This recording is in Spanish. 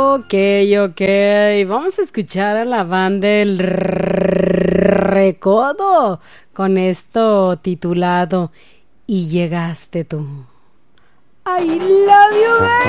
Ok, ok. Vamos a escuchar a la banda El Recodo con esto titulado Y llegaste tú. I love you, baby.